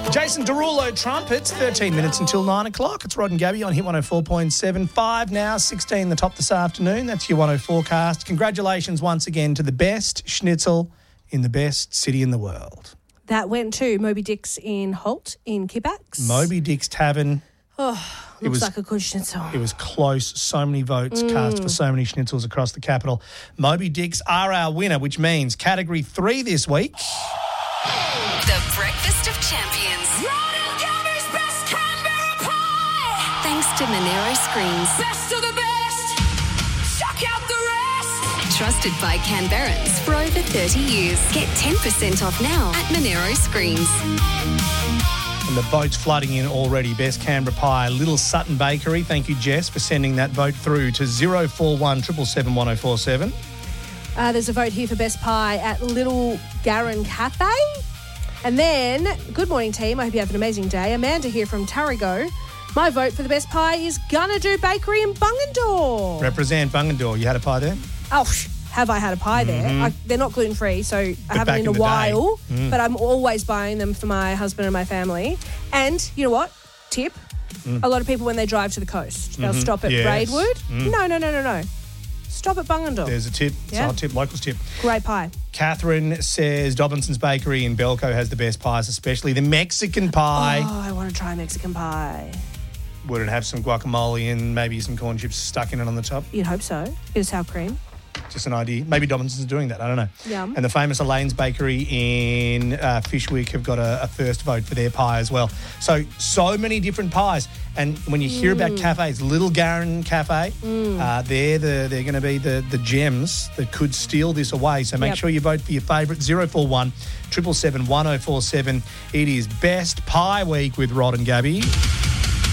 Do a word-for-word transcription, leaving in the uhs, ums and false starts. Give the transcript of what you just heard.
Jason Derulo trumpets, thirteen minutes until nine o'clock. It's Rod and Gabby on Hit one oh four point seven. Five now, sixteen the top this afternoon. That's your one oh forecast. Congratulations once again to the best schnitzel in the best city in the world. That went to Moby Dick's in Holt in Kippax. Moby Dick's Tavern. Oh, looks it was, like a good schnitzel. It was close. So many votes mm. cast for so many schnitzels across the capital. Moby Dick's are our winner, which means category three this week. The Breakfast of Champions. Rod and Gabby's best Canberra pie. Thanks to Monero Screens. Best of the best. Chuck out the rest. Trusted by Canberrans for over thirty years. Get ten percent off now at Monero Screens. And the votes flooding in already. Best Canberra pie, Little Sutton Bakery. Thank you, Jess, for sending that vote through to zero four one seven seven one oh four seven. Uh, there's a vote here for best pie at Little Garran Cafe. And then, good morning, team. I hope you have an amazing day. Amanda here from Tarago. My vote for the best pie is Gonna Do Bakery in Bungendore. Represent Bungendore. You had a pie there? Oh, have I had a pie there? Mm-hmm. I, they're not gluten-free, so I But haven't back in a in the while. day. Mm. But I'm always buying them for my husband and my family. And you know what? Tip. Mm. A lot of people, when they drive to the coast, they'll Mm-hmm. stop at Yes. Braidwood. Mm. No, no, no, no, no. Stop at Bungendore. There's a tip. It's Yeah. a hot tip, locals tip. Great pie. Catherine says Dobinson's Bakery in Belco has the best pies, especially the Mexican pie. Oh, I want to try Mexican pie. Would it have some guacamole and maybe some corn chips stuck in it on the top? You'd hope so. Bit of sour cream. Just an idea. Maybe Dobinson's doing that. I don't know. Yum. And the famous Elaine's Bakery in uh, Fishwick have got a, a first vote for their pie as well. So, so many different pies. And when you hear Mm. about cafes, Little Garran Cafe, uh, they're the, they're going to be the, the gems that could steal this away. So make Yep. sure you vote for your favourite. zero four one seven seven seven one oh four seven. It is Best Pie Week with Rod and Gabby.